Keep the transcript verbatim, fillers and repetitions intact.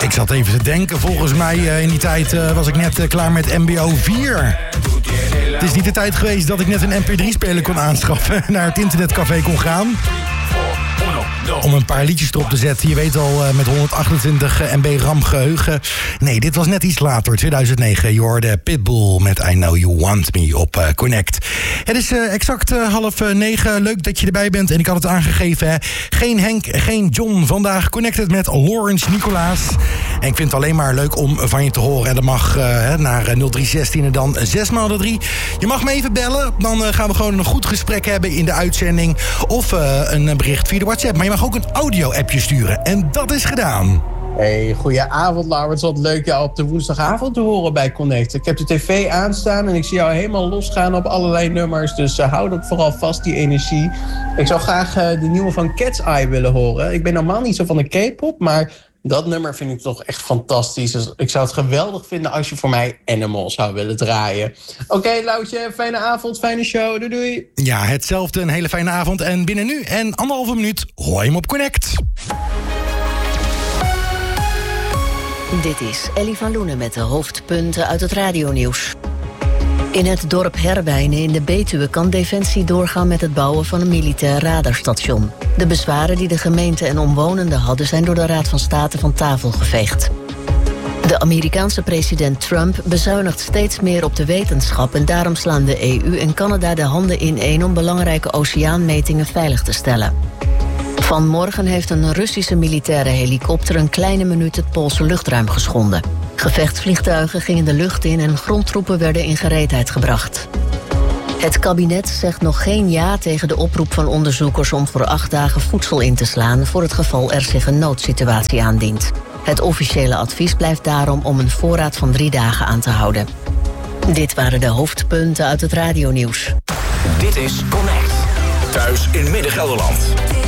Ik zat even te denken, volgens mij uh, in die tijd uh, was ik net uh, klaar met M B O vier. Het is niet de tijd geweest dat ik net een M P drie speler kon aanschaffen, naar het internetcafé kon gaan. Om een paar liedjes erop te zetten. Je weet al, uh, met honderdachtentwintig M B RAM geheugen. Nee, dit was net iets later, tweeduizend negen. Je hoorde Pitbull met I Know You Want Me op uh, Connect. Het is uh, exact uh, half uh, negen. Leuk dat je erbij bent. En ik had het aangegeven, hè. Geen Henk, geen John. Vandaag Connected met Lawrence Nicolaas. En ik vind het alleen maar leuk om van je te horen. En dat mag uh, naar nul drie zestien en dan zes maal de drie. Je mag me even bellen. Dan uh, gaan we gewoon een goed gesprek hebben in de uitzending. Of uh, een bericht via de WhatsApp. Maar je mag ook een audio-appje sturen. En dat is gedaan. Hey, goedenavond Laurens. Wat leuk jou op de woensdagavond te horen bij Connect. Ik heb de tv aanstaan en ik zie jou helemaal losgaan op allerlei nummers. Dus uh, hou dat vooral vast, die energie. Ik zou graag uh, de nieuwe van Cat's Eye willen horen. Ik ben normaal niet zo van de K-pop, maar dat nummer vind ik toch echt fantastisch. Dus ik zou het geweldig vinden als je voor mij Animal zou willen draaien. Oké, okay, Loutje, fijne avond, fijne show. Doei doei. Ja, hetzelfde. Een hele fijne avond. En binnen nu en anderhalve minuut hoor je hem op Connect. Dit is Ellie van Loenen met de hoofdpunten uit het radionieuws. In het dorp Herwijnen in de Betuwe kan Defensie doorgaan met het bouwen van een militair radarstation. De bezwaren die de gemeente en omwonenden hadden zijn door de Raad van State van tafel geveegd. De Amerikaanse president Trump bezuinigt steeds meer op de wetenschap en daarom slaan de E U en Canada de handen ineen om belangrijke oceaanmetingen veilig te stellen. Vanmorgen heeft een Russische militaire helikopter een kleine minuut het Poolse luchtruim geschonden. Gevechtsvliegtuigen gingen de lucht in en grondtroepen werden in gereedheid gebracht. Het kabinet zegt nog geen ja tegen de oproep van onderzoekers om voor acht dagen voedsel in te slaan voor het geval er zich een noodsituatie aandient. Het officiële advies blijft daarom om een voorraad van drie dagen aan te houden. Dit waren de hoofdpunten uit het radionieuws. Dit is Connect. Thuis in Midden-Gelderland.